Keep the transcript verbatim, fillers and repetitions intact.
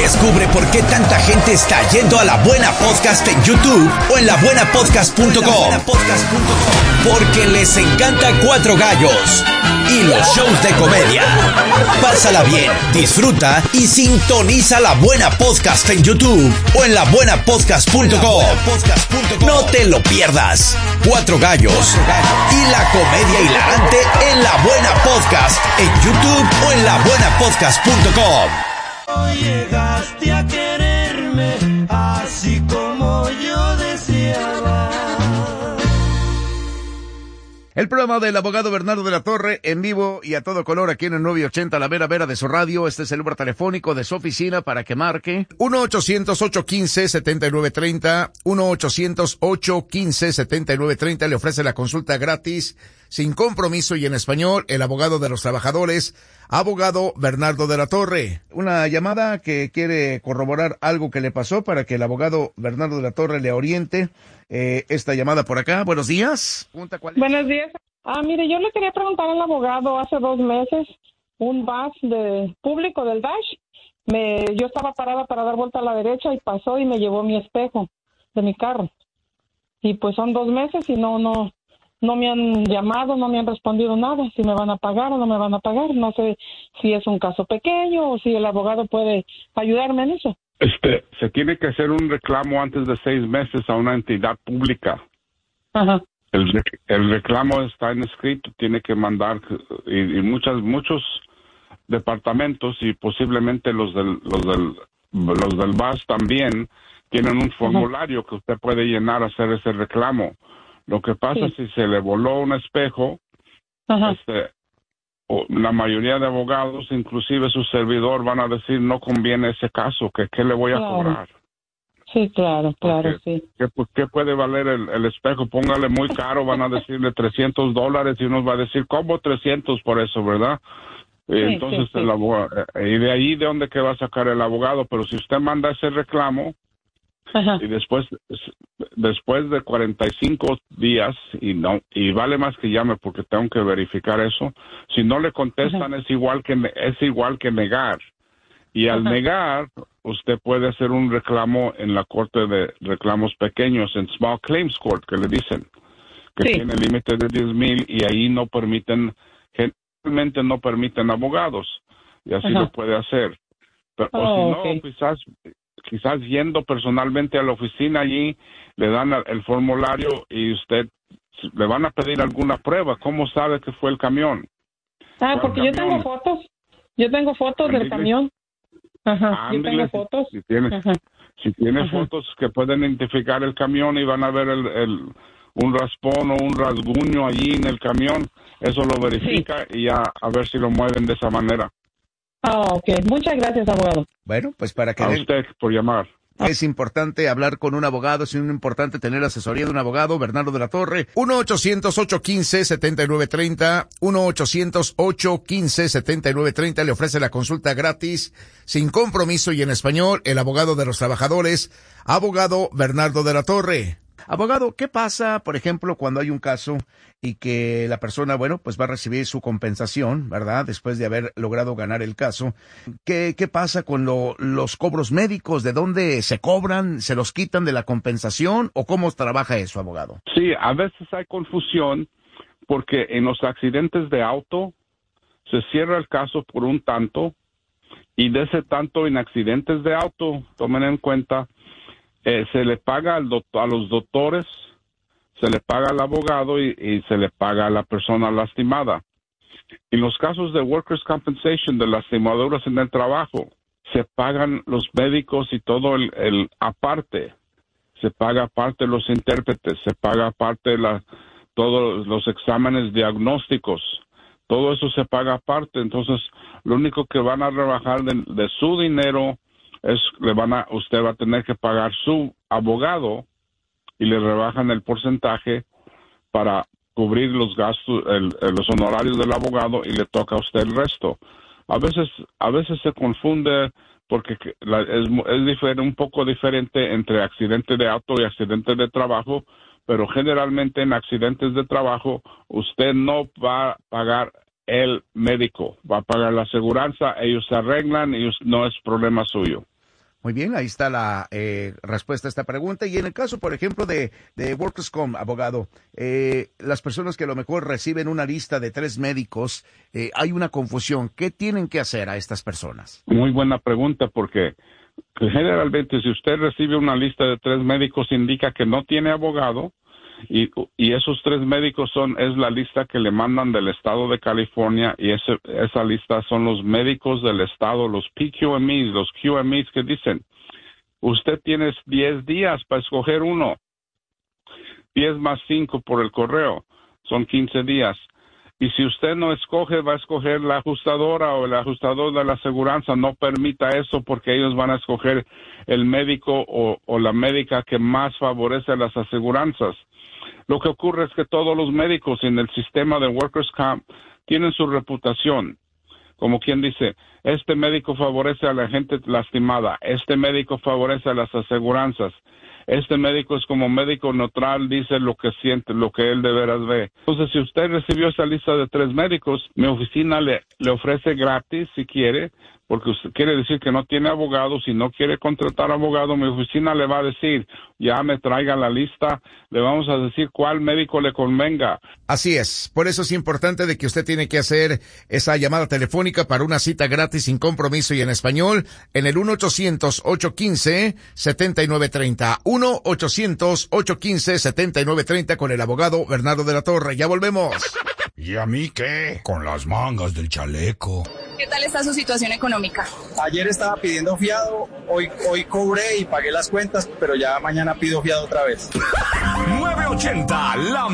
Descubre por qué tanta gente está yendo a La Buena Podcast en YouTube o en la buena podcast punto com. Porque les encanta Cuatro Gallos y los shows de comedia. Pásala bien, disfruta y sintoniza La Buena Podcast en YouTube o en la buena podcast punto com. No te lo pierdas. Cuatro Gallos y la comedia hilarante en La Buena Podcast en YouTube o en la buena podcast punto com. Llegaste a quererme así como yo deseaba. El programa del abogado Bernardo de la Torre, en vivo y a todo color aquí en el nueve ochenta La Vera Vera de su radio. Este es el número telefónico de su oficina para que marque uno ochocientos, ocho uno cinco, siete nueve tres cero, uno ochocientos, ocho uno cinco, siete nueve tres cero. Le ofrece la consulta gratis, sin compromiso y en español, el abogado de los trabajadores, abogado Bernardo de la Torre. Una llamada que quiere corroborar algo que le pasó para que el abogado Bernardo de la Torre le oriente. Eh, esta llamada por acá. Buenos días. Pregunta, ¿cuál es? Buenos días. Ah, mire, yo le quería preguntar al abogado hace dos meses, un bus de público del Dash. Me, yo estaba parada para dar vuelta a la derecha y pasó y me llevó mi espejo de mi carro. Y pues son dos meses y no, no, no me han llamado, no me han respondido nada, si me van a pagar o no me van a pagar. No sé si es un caso pequeño o si el abogado puede ayudarme en eso. Este, se tiene que hacer un reclamo antes de seis meses a una entidad pública. Ajá. El, el reclamo está en escrito, tiene que mandar, y, y muchas, muchos departamentos y posiblemente los del, los del, los del B A S también tienen un formulario Ajá. que usted puede llenar a hacer ese reclamo. Lo que pasa es sí. si se le voló un espejo, Ajá. este, la mayoría de abogados, inclusive su servidor, van a decir no conviene ese caso, que qué le voy a claro. cobrar. Sí, claro, claro, Porque, sí. ¿qué, ¿Qué puede valer el, el espejo? Póngale muy caro, van a decirle trescientos dólares y uno va a decir, ¿cómo trescientos por eso, verdad? Sí, Entonces, sí, sí. El abogado, y de ahí de dónde que va a sacar el abogado, pero si usted manda ese reclamo, Ajá. y después después de cuarenta y cinco días, y no y vale más que llame porque tengo que verificar eso, si no le contestan Ajá. es igual que es igual que negar. Y al Ajá. negar, usted puede hacer un reclamo en la Corte de Reclamos Pequeños, en Small Claims Court, que le dicen, que sí. tiene límite de diez mil y ahí no permiten, generalmente no permiten abogados, y así Ajá. lo puede hacer. Pero, oh, o si no, okay. quizás, quizás yendo personalmente a la oficina allí, le dan el formulario y usted le van a pedir alguna prueba. ¿Cómo sabe que fue el camión? Ah, porque yo tengo fotos. Yo tengo fotos del camión. Ajá, Ándale, yo tengo fotos. Si, si tiene, Ajá. si tiene fotos que pueden identificar el camión y van a ver el, el, un raspón o un rasguño allí en el camión, eso lo verifica sí. y ya a ver si lo mueven de esa manera. Ah, oh, ok. Muchas gracias, abogado. Bueno, pues para que... A den... usted por llamar. Es importante hablar con un abogado, es importante tener asesoría de un abogado. Bernardo de la Torre, uno ochocientos, ocho uno cinco, siete nueve tres cero, uno ochocientos, ocho uno cinco, siete nueve tres cero. Le ofrece la consulta gratis, sin compromiso y en español, el abogado de los trabajadores, abogado Bernardo de la Torre. Abogado, ¿qué pasa, por ejemplo, cuando hay un caso y que la persona, bueno, pues va a recibir su compensación, ¿verdad? Después de haber logrado ganar el caso. ¿Qué, qué pasa con lo, los cobros médicos? ¿De dónde se cobran? ¿Se los quitan de la compensación? ¿O cómo trabaja eso, abogado? Sí, a veces hay confusión porque en los accidentes de auto se cierra el caso por un tanto y de ese tanto en accidentes de auto, tomen en cuenta, Eh, se le paga al doctor, a los doctores, se le paga al abogado y, y se le paga a la persona lastimada. En los casos de workers' compensation, de lastimaduras en el trabajo, se pagan los médicos y todo el, el aparte. Se paga aparte los intérpretes, se paga aparte la, todos los exámenes diagnósticos. Todo eso se paga aparte. Entonces, lo único que van a rebajar de, de su dinero es le van a usted va a tener que pagar su abogado y le rebajan el porcentaje para cubrir los gastos, el, el, los honorarios del abogado y le toca a usted el resto. A veces a veces se confunde porque la, es, es diferente, un poco diferente entre accidente de auto y accidente de trabajo, pero generalmente en accidentes de trabajo usted no va a pagar el médico, va a pagar la aseguranza, ellos se arreglan y no es problema suyo. Muy bien, ahí está la eh, respuesta a esta pregunta. Y en el caso, por ejemplo, de, de Workers' Comp, abogado, eh, las personas que a lo mejor reciben una lista de tres médicos, eh, hay una confusión. ¿Qué tienen que hacer a estas personas? Muy buena pregunta, porque generalmente si usted recibe una lista de tres médicos indica que no tiene abogado, y, y esos tres médicos son es la lista que le mandan del estado de California, y ese, esa lista son los médicos del estado, los P Q M Es, los Q M Es que dicen, usted tiene diez días para escoger uno, diez más cinco por el correo, son quince días. Y si usted no escoge, va a escoger la ajustadora o el ajustador de la aseguranza. No permita eso, porque ellos van a escoger el médico o, o la médica que más favorece a las aseguranzas. Lo que ocurre es que todos los médicos en el sistema de Workers' Comp tienen su reputación. Como quien dice, este médico favorece a la gente lastimada, este médico favorece a las aseguranzas. Este médico es como médico neutral, dice lo que siente, lo que él de veras ve. Entonces, si usted recibió esa lista de tres médicos, mi oficina le, le ofrece gratis si quiere, porque usted quiere decir que no tiene abogado. Si no quiere contratar abogado, mi oficina le va a decir, ya me traiga la lista, le vamos a decir cuál médico le convenga. Así es, por eso es importante de que usted tiene que hacer esa llamada telefónica para una cita gratis sin compromiso y en español en el uno ochocientos, ocho uno cinco, siete nueve tres cero, uno ochocientos, ocho uno cinco, siete nueve tres cero con el abogado Bernardo de la Torre. Ya volvemos. ¿Y a mí qué? Con las mangas del chaleco. ¿Qué tal está su situación económica? Ayer estaba pidiendo fiado, hoy, hoy cobré y pagué las cuentas, pero ya mañana pido fiado otra vez. nueve ochenta, la